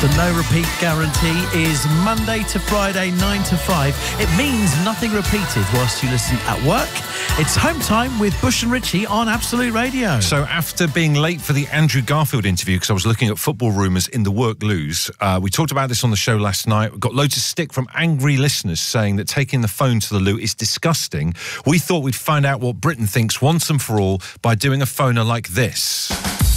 The no repeat guarantee is Monday to Friday, 9 to 5. It means nothing repeated whilst you listen at work. It's home time with Bush and Richie on Absolute Radio. So after being late for the Andrew Garfield interview, because I was looking at football rumours in the work loos, we talked about this on the show last night. We got loads of stick from angry listeners saying that taking the phone to the loo is disgusting. We thought we'd find out what Britain thinks once and for all by doing a phoner like this.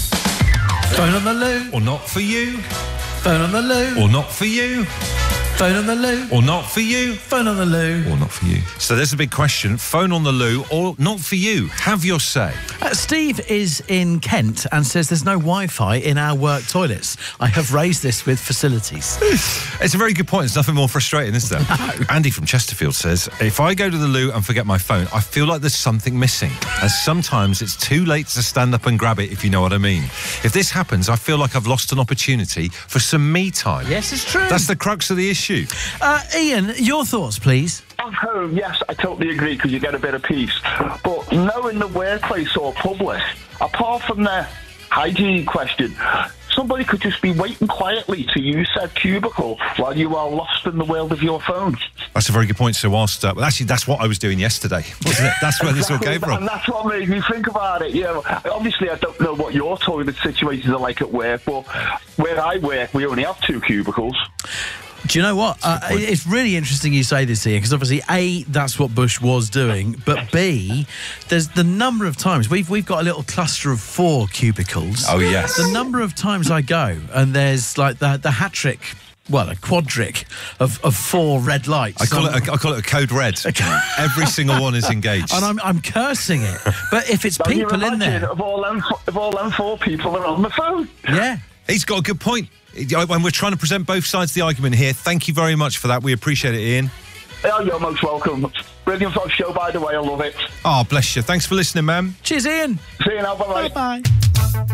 Phone on the loo. Or not for you. Phone on the loo. Or not for you. Phone on the loo. Or not for you. Phone on the loo. Or not for you. So there's a big question. Phone on the loo or not for you. Have your say. Steve is in Kent and says there's no Wi-Fi in our work toilets. I have raised this with facilities. It's a very good point. It's nothing more frustrating, is there? No. Andy from Chesterfield says, if I go to the loo and forget my phone, I feel like there's something missing. And sometimes it's too late to stand up and grab it, if you know what I mean. If this happens, I feel like I've lost an opportunity for some me time. Yes, it's true. That's the crux of the issue. Ian, your thoughts, please. At home, yes, I totally agree because you get a bit of peace. But knowing the workplace or public, apart from the hygiene question, somebody could just be waiting quietly to use said cubicle while you are lost in the world of your phone. That's a very good point. So whilst, well, actually, that's what I was doing yesterday, wasn't it? That's where this all came from. And that's what made me think about it. You know, obviously, I don't know what your toilet situations are like at work, but where I work, we only have 2 cubicles. Do you know what? It's really interesting you say this here, because obviously, A, that's what Bush was doing, but B, there's the number of times, we've got a little cluster of 4 cubicles. Oh, yes. The number of times I go, and there's like the hat-trick, well, a quadric of 4 red lights. I call it a code red. Every single one is engaged. And I'm cursing it. But if it's people in there... If all them 4 people are on the phone. Yeah. He's got a good point. When we're trying to present both sides of the argument here, thank you very much for that. We appreciate it, Ian. Oh, you're most welcome. Brilliant show, by the way. I love it. Oh, bless you. Thanks for listening, man. Cheers, Ian. See you now. Bye-bye. Bye-bye.